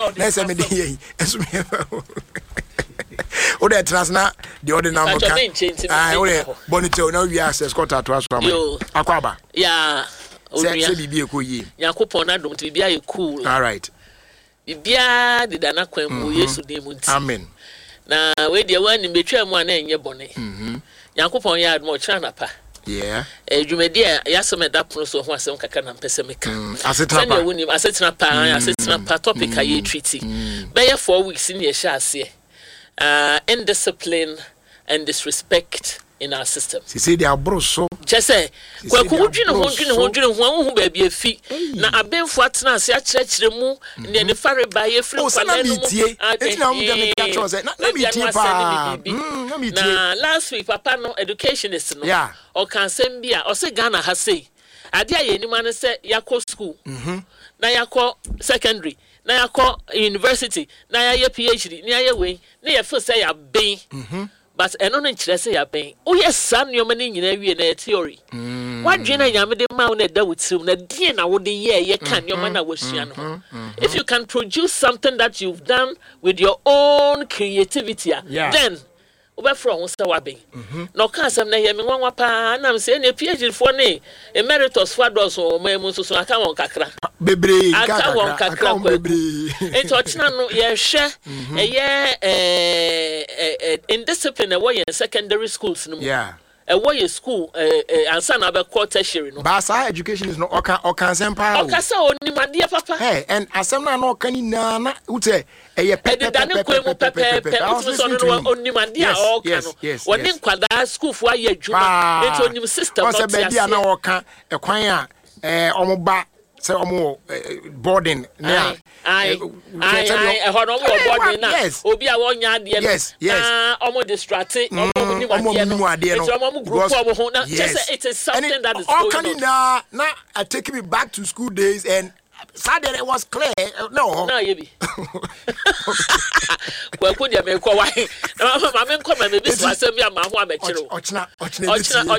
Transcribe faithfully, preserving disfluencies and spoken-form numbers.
let's say me dey esu o de transna the ordinary ka ah o de bonito na we access quarter to aso am akwaba yeah say say bibi ekoyi yakopon na dom bibi aye cool all right bibia de dana kwan mu Yesu de mu nti amen na we de wan ni betwa mu ana enye bone mhm yakopon ya admo kira na pa yeah edwumedi a yasome da pro so ho asem kaka na mpese meka asetra pa woni asetra pa asetra pa topic aye treaty be ye four weeks ni ye sha ase uh indiscipline and disrespect in our system. See say they are bro so. Just say kwaku wudwene ho dwene ho dwene ho ho ba bia fi na abenfo atena ase a kire mu ne ne fare ba ye free kwala no mu. Etina mu dem ka cho say na mi tie pa. Mm na mi tie. Na last week papa no educationist no. Yeah. O kan sem bia o say Ghana ha say. Ade aye ni man say yakọ school. Mhm. Na yakọ secondary. Na yakọ university. Na ya PhD. Na ya we. Na ya feel say ya ben. Mhm. But eno no nkyere say ya ben o yes san yo mani nyina wie na theory wadwe na nyame de ma na da wutirim na die na wo de ye ye kan yo mana wasua no if you can produce something that you've done with your own creativity yeah. then oba from say wa ben no kan sam na ye me nwanwa pa na me say na PhD for ne emeritus for dos o ma mu so so aka won kakra bebre aka won kakra bebre ento china no ye hwe eye eh indiscipline e wo ye secondary schools no yeah e wo ye school eh ansa na be tertiary no but sa education is no oka oka sempa o oka sa onimade papa hey and asem na no oka ni na na ute eye pepe pepe pepe pepe so no onimade a oka no woni nkwada school fo aye adwuma ento onim system no o se be dia na oka e kwan a eh omoba say omo boarding na ai ai e ho no mo boarding na obi a wonya ade na omo distracted omo ni ade no omo group omo ho na just it is something that is going on na I take me back to school days and Saturday it was clear no na ye bi kwa ku dia me kwa wai na ma me nko ma me bi so asem ya ma ho a me kire ochna ochna